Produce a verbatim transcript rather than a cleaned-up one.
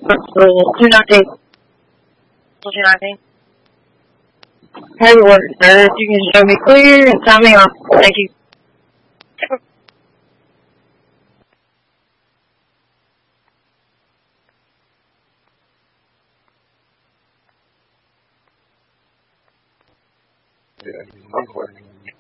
Rule two nineteen. Rule two nineteen. Heavy work, sir. If you can show me clear and sign me off. Thank you. Yeah,